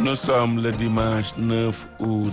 Nous sommes le dimanche 9 août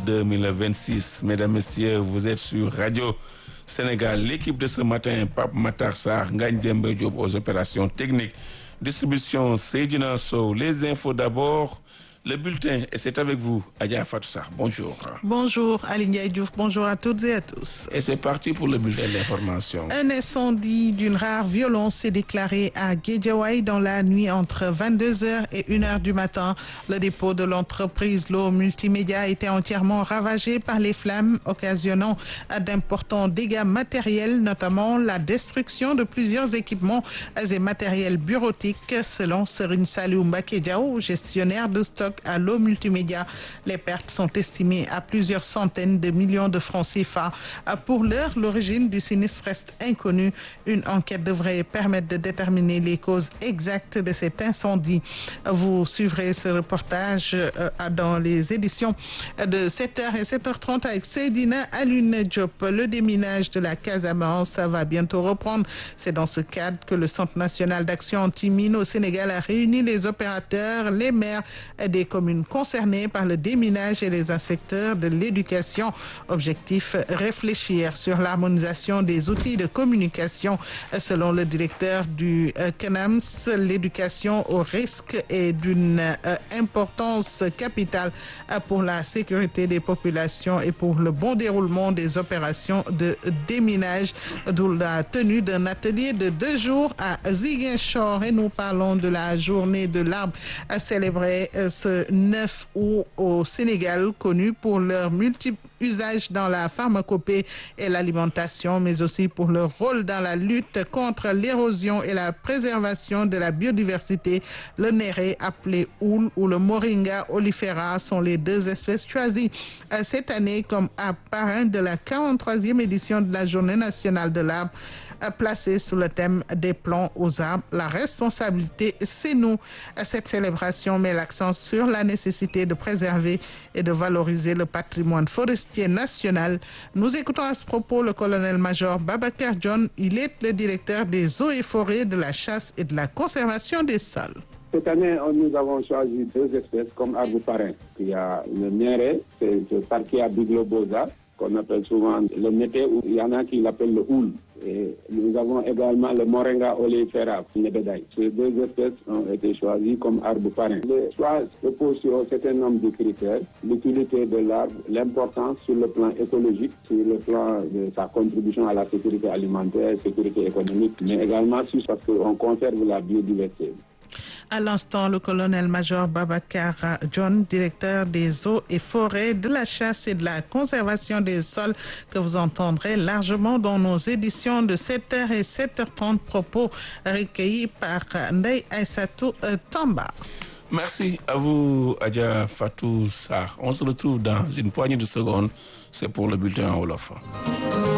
2026. Mesdames, Messieurs, vous êtes sur Radio Sénégal. L'équipe de ce matin, Pape Matar Sarr, Ngagne Demba Diop aux opérations techniques. Distribution Seydina Sow. Les infos d'abord. Le bulletin, et c'est avec vous, Adja Fatou Sarr. Bonjour. Bonjour, Aline Ndiaye Diouf. Bonjour à toutes et à tous. Et c'est parti pour le bulletin d'information. Un incendie d'une rare violence s'est déclaré à Guédiawaye dans la nuit entre 22h et 1h du matin. Le dépôt de l'entreprise L'eau Multimédia a été entièrement ravagé par les flammes, occasionnant d'importants dégâts matériels, notamment la destruction de plusieurs équipements et matériels bureautiques, selon Serine Saliou Mbacké Diaw, gestionnaire de stock à L'eau Multimédia. Les pertes sont estimées à plusieurs centaines de millions de francs CFA. Pour l'heure, l'origine du sinistre reste inconnue. Une enquête devrait permettre de déterminer les causes exactes de cet incendie. Vous suivrez ce reportage dans les éditions de 7h et 7h30 avec Seydina Alioune Diop. Le déminage de la Casamance va bientôt reprendre. C'est dans ce cadre que le Centre national d'action anti-mine au Sénégal a réuni les opérateurs, les maires des communes concernées par le déminage et les inspecteurs de l'éducation. Objectif, réfléchir sur l'harmonisation des outils de communication. Selon le directeur du CNAMS, l'éducation au risque est d'une importance capitale pour la sécurité des populations et pour le bon déroulement des opérations de déminage, d'où la tenue d'un atelier de 2 jours à Ziguinchor. Et nous parlons de la journée de l'arbre célébrée ce 9 août au Sénégal, connu pour leur multiples usages dans la pharmacopée et l'alimentation, mais aussi pour leur rôle dans la lutte contre l'érosion et la préservation de la biodiversité. Le néré, appelé oul, ou le moringa oleifera sont les 2 espèces choisies cette année comme parrain de la 43e édition de la Journée nationale de l'arbre, placée sous le thème des plants aux arbres. La responsabilité, c'est nous. Cette célébration met l'accent sur la nécessité de préserver et de valoriser le patrimoine forestier national. Nous écoutons à ce propos le colonel-major Babacar John. Il est le directeur des eaux et forêts, de la chasse et de la conservation des sols. Cette année, nous avons choisi 2 espèces comme arbre parrain. Il y a le néré, c'est le Parkia biglobosa, qu'on appelle souvent le mété, ou il y en a qui l'appellent le houle. Et nous avons également le moringa oleifera, nebédaï. Ces 2 espèces ont été choisies comme arbres parrains. Le choix repose sur un certain nombre de critères: l'utilité de l'arbre, l'importance sur le plan écologique, sur le plan de sa contribution à la sécurité alimentaire, sécurité économique, mais également parce qu'on conserve la biodiversité. À l'instant, le colonel-major Babacar John, directeur des eaux et forêts, de la chasse et de la conservation des sols, que vous entendrez largement dans nos éditions de 7h et 7h30, propos recueillis par Ndeye Aïssatou Tamba. Merci à vous, Adja Fatou Sarr. On se retrouve dans une poignée de secondes. C'est pour le bulletin en Wolof.